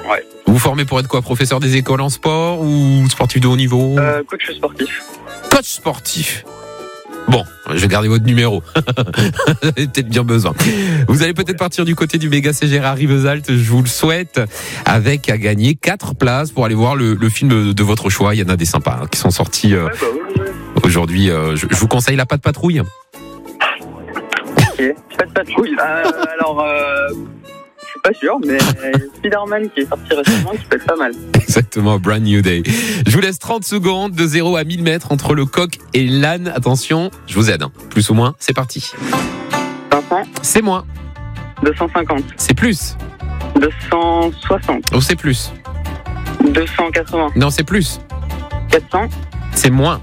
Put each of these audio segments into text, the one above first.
Ouais. Vous vous formez pour être quoi? Professeur des écoles en sport ou sportif de haut niveau? Coach sportif. Coach sportif. Bon, je vais garder votre numéro. Vous avez peut-être bien besoin. Vous allez peut-être partir du côté du méga CGR à Rivesaltes, je vous le souhaite, avec à gagner 4 places pour aller voir le film de votre choix. Il y en a des sympas qui sont sortis aujourd'hui. Je vous conseille La Patte Patrouille. Ok, pas de patrouille. Alors, je suis pas sûr, mais Spider-Man qui est sorti récemment, qui peut être pas mal. Exactement, Brand New Day. Je vous laisse 30 secondes de 0 à 1000 mètres entre le coq et l'âne. Attention, je vous aide. Plus ou moins, c'est parti. 500, C'est moins. 250, C'est plus. 260, Oh, c'est plus. 280, Non, c'est plus. 400, C'est moins.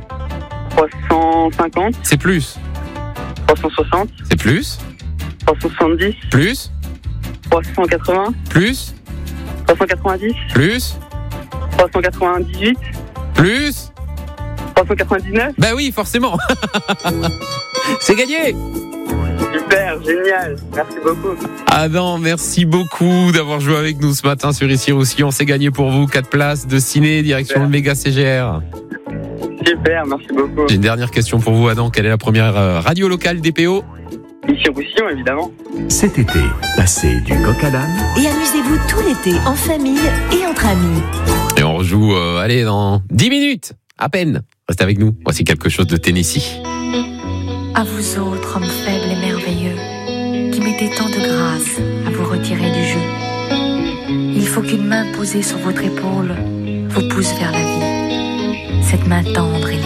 350, C'est plus. 360, C'est plus. 370, Plus. 380, Plus. 390, Plus. 398, Plus. 399. Bah oui, forcément. C'est gagné. Super, génial. Merci beaucoup. Ah non, merci beaucoup d'avoir joué avec nous ce matin sur Ici aussi. On s'est gagné pour vous 4 places de ciné direction Super. le méga CGR. Super, merci beaucoup. J'ai une dernière question pour vous, Adam. Quelle est la première radio locale DPO? Ici Roussillon, évidemment. Cet été, passez du coq à l'âne Et amusez-vous tout l'été en famille et entre amis. Et on rejoue, allez, dans 10 minutes, à peine. Restez avec nous. Voici quelque chose de Tennessee. À vous autres, hommes faibles et merveilleux, qui mettez tant de grâce à vous retirer du jeu. Il faut qu'une main posée sur votre épaule vous pousse vers la vie. Cette main tendre